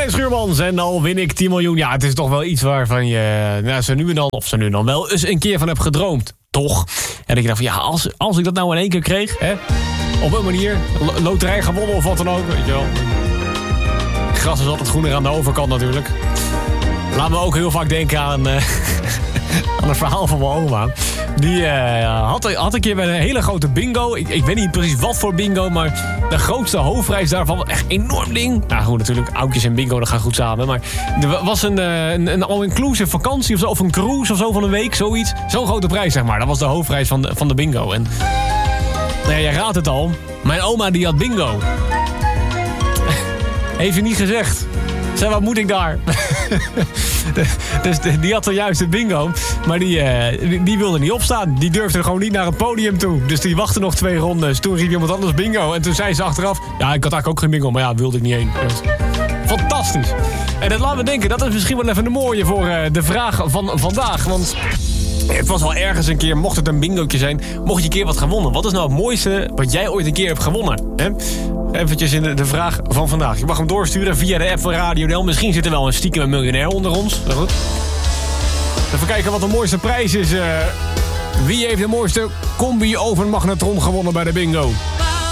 René Schuurmans en al win ik 10 miljoen. Ja, het is toch wel iets waarvan je zo nu en dan wel eens een keer van hebt gedroomd. Toch? En ik dacht van ja, als ik dat nou in één keer kreeg, hè, op een manier, loterij gewonnen of wat dan ook, weet je wel. Het gras is altijd groener aan de overkant natuurlijk. Laat me ook heel vaak denken aan het verhaal van mijn oma. Die had een keer bij een hele grote bingo. Ik weet niet precies wat voor bingo, maar de grootste hoofdprijs daarvan, echt enorm ding. Nou goed, natuurlijk, oudjes en bingo, dat gaan goed samen. Maar er was een all-inclusive vakantie of een cruise of zo van een week, zoiets. Zo'n grote prijs, zeg maar. Dat was de hoofdprijs van de bingo. En nou ja, je raadt het al. Mijn oma die had bingo. Heeft je niet gezegd. Zeg, wat moet ik daar? Dus die had zojuist de bingo. Maar die wilde niet opstaan. Die durfde gewoon niet naar het podium toe. Dus die wachtte nog 2 rondes. Toen riep iemand anders bingo. En toen zei ze achteraf... Ja, ik had eigenlijk ook geen bingo. Maar ja, wilde ik niet heen. Dus, fantastisch. En dat laat me denken. Dat is misschien wel even een mooie voor de vraag van vandaag. Want... Het was al ergens een keer, mocht het een bingootje zijn... mocht je een keer wat gewonnen. Wat is nou het mooiste wat jij ooit een keer hebt gewonnen? Hè? Eventjes in de vraag van vandaag. Je mag hem doorsturen via de app van Radio NL. Misschien zit er wel een stiekem miljonair onder ons. Dat goed. Even kijken wat de mooiste prijs is. Wie heeft de mooiste combi-ovenmagnetron gewonnen bij de bingo?